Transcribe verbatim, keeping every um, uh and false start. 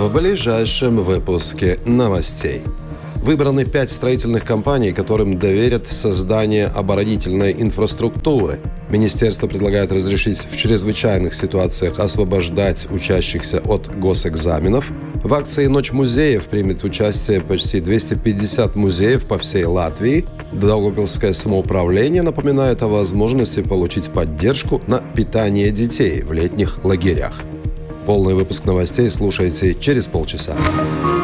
В ближайшем выпуске новостей. Выбраны пять строительных компаний, которым доверят создание оборонительной инфраструктуры. Министерство предлагает разрешить в чрезвычайных ситуациях освобождать учащихся от госэкзаменов. В акции «Ночь музеев» примет участие почти двести пятьдесят музеев по всей Латвии. Даугавпилское самоуправление напоминает о возможности получить поддержку на питание детей в летних лагерях. Полный выпуск новостей слушайте через полчаса.